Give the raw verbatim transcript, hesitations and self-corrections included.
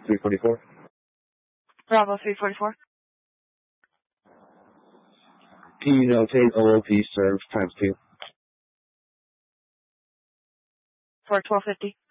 three forty-four. Bravo three forty-four. Can you notate O O P served times two? For twelve fifty.